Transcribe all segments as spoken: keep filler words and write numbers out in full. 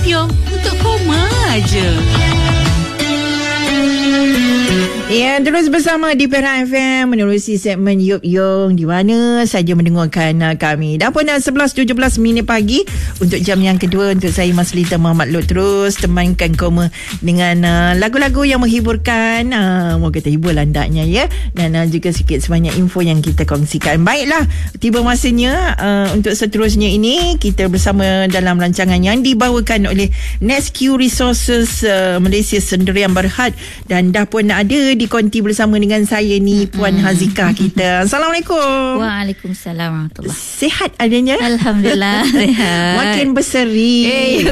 Piong untuk koma aja. Ya, terus bersama di Perak F M menerusi segmen Yup Yung di mana saja mendengarkan uh, kami. Dah pun dah sebelas tujuh belas minit pagi untuk jam yang kedua untuk saya Maslita Muhammad Lut terus temankan koma dengan uh, lagu-lagu yang menghiburkan. Uh, mau kata hibur landaknya ya. Dan uh, juga sikit sebanyak info yang kita kongsikan. Baiklah, tiba masanya uh, untuk seterusnya ini kita bersama dalam rancangan yang dibawakan oleh Nesque Resources uh, Malaysia Sendirian Berhad, dan dah pun ada di konti bersama dengan saya ni Puan hmm. Hazika kita. Assalamualaikum. Waalaikumsalam warahmatullahi. Sihat adanya? Alhamdulillah sihat. Makin berseri. Eh,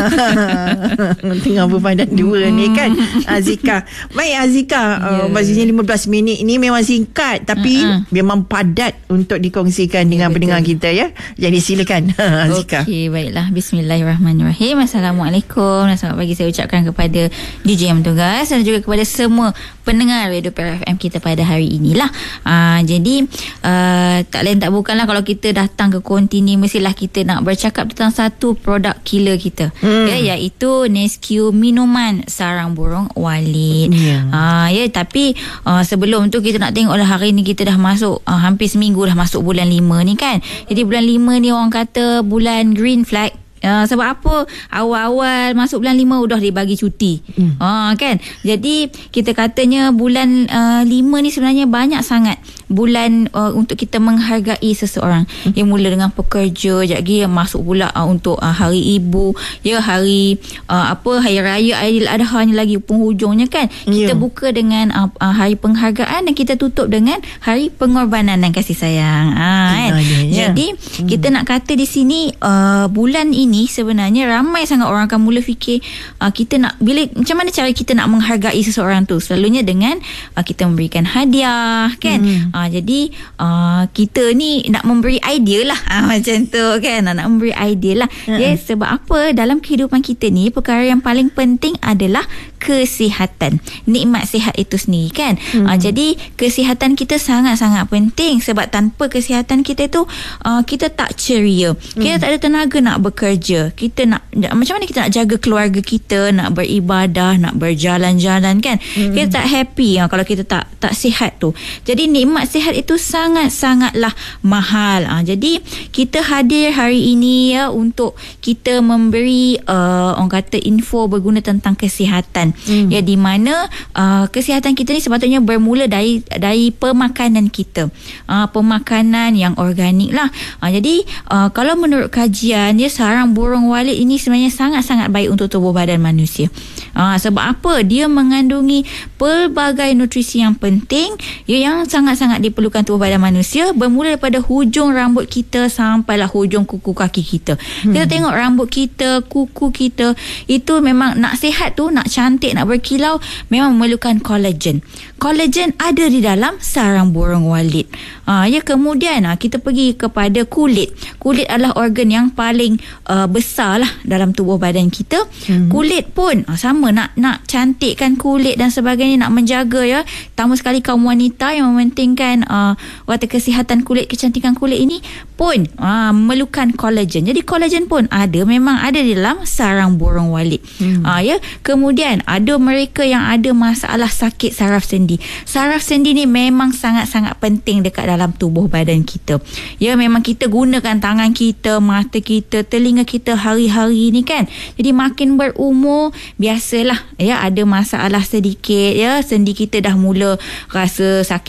tengah berpadan dua ni kan Hazika. Baik Hazika, yeah. uh, maksudnya lima belas minit ini memang singkat tapi uh-uh. memang padat untuk dikongsikan dengan yeah, pendengar kita ya. Jadi silakan Hazika. Okey, baiklah. Bismillahirrahmanirrahim. Assalamualaikum. Dan selamat pagi saya ucapkan kepada D J yang bertugas dan juga kepada semua pendengar Radio Perak F M kita pada hari inilah. Uh, jadi uh, tak lain tak bukanlah kalau kita datang ke konti ni mestilah kita nak bercakap tentang satu produk killer kita, hmm. ya, iaitu Nesque minuman sarang burung Walid. Yeah. Uh, ya, tapi uh, sebelum tu kita nak tengok lah, hari ni kita dah masuk uh, hampir seminggu dah masuk bulan lima ni kan. Jadi bulan lima ni orang kata bulan green flag. Uh, sebab apa? Awal-awal masuk bulan lima udah dibagi cuti. Hmm. Uh, kan? Jadi kita katanya bulan uh, lima ni sebenarnya banyak sangat bulan uh, untuk kita menghargai seseorang. Hmm. Yang mula dengan pekerja, sekejap lagi masuk pula uh, untuk uh, hari ibu, ya, hari uh, apa hari raya Aidiladha ni lagi penghujungnya kan. Kita yeah. buka dengan uh, uh, hari penghargaan dan kita tutup dengan hari pengorbanan dan kasih sayang. Uh, kan? Oh, yeah, yeah. Jadi hmm. kita nak kata di sini uh, bulan ini ni sebenarnya ramai sangat orang akan mula fikir uh, kita nak bila macam mana cara kita nak menghargai seseorang tu, selalunya dengan uh, kita memberikan hadiah kan. hmm. uh, jadi uh, kita ni nak memberi idea lah uh, macam tu kan, nak memberi idea lah. hmm. Ya, sebab apa dalam kehidupan kita ni perkara yang paling penting adalah kesihatan, nikmat sihat itu sendiri kan. hmm. uh, jadi kesihatan kita sangat-sangat penting sebab tanpa kesihatan kita tu uh, kita tak ceria, hmm. kita tak ada tenaga nak bekerja, kita nak macam mana kita nak jaga keluarga kita, nak beribadah, nak berjalan-jalan kan. hmm. Kita tak happy ya, kalau kita tak tak sihat tu. Jadi nikmat sihat itu sangat-sangatlah mahal. ha, Jadi kita hadir hari ini ya untuk kita memberi uh, orang kata info berguna tentang kesihatan. hmm. Ya, di mana uh, kesihatan kita ni sepatutnya bermula dari dari pemakanan kita, uh, pemakanan yang organik lah. uh, Jadi uh, kalau menurut kajian ya, sarang burung Walid ini sebenarnya sangat-sangat baik untuk tubuh badan manusia. Ha, sebab apa? Dia mengandungi pelbagai nutrisi yang penting ya, yang sangat-sangat diperlukan tubuh badan manusia, bermula daripada hujung rambut kita sampailah hujung kuku kaki kita. Hmm. Kita tengok rambut kita, kuku kita, itu memang nak sihat tu, nak cantik, nak berkilau, memang memerlukan kolagen. Kolagen ada di dalam sarang burung Walid. Ha, ya, kemudian ha, kita pergi kepada kulit. Kulit adalah organ yang paling uh, besar lah dalam tubuh badan kita. Hmm. Kulit pun uh, sama, nak nak cantikkan kulit dan sebagainya, nak menjaga ya. Terutama sekali kaum wanita yang mementingkan uh, waktu kesihatan kulit, kecantikan kulit ini pun uh, memerlukan kolagen. Jadi kolagen pun ada, memang ada di dalam sarang burung Walid. Hmm. Uh, ya, kemudian ada mereka yang ada masalah sakit saraf sendi. Saraf sendi ni memang sangat-sangat penting dekat dalam tubuh badan kita. Ya, memang kita gunakan tangan kita, mata kita, telinga kita hari-hari ni kan. Jadi makin berumur, biasalah ya, ada masalah sedikit ya, sendi kita dah mula rasa sakit